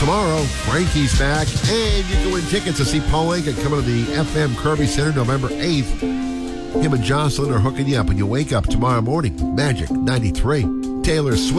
tomorrow, Frankie's back, and you can win tickets to see Paul Anka coming to the FM Kirby Center November 8th. Him and Jocelyn are hooking you up when you wake up tomorrow morning. Magic 93. Taylor Swift.